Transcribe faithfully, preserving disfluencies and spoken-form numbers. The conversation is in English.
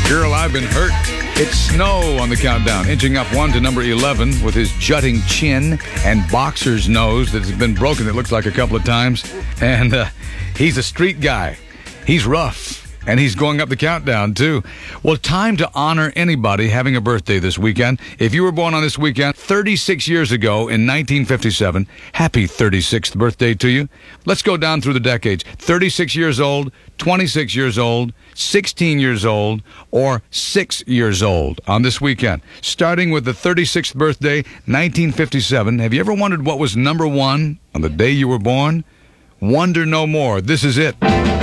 Girl, I've Been Hurt. It's Snow on the countdown, inching up one to number eleven with his jutting chin and boxer's nose that has been broken, it looks like, a couple of times. And uh, he's a street guy. He's rough. And he's going up the countdown, too. Well, time to honor anybody having a birthday this weekend. If you were born on this weekend thirty-six years ago in nineteen fifty-seven, happy thirty-sixth birthday to you. Let's go down through the decades. thirty-six years old, twenty-six years old, sixteen years old, or six years old on this weekend. Starting with the thirty-sixth birthday, nineteen fifty-seven. Have you ever wondered what was number one on the day you were born? Wonder no more. This is it.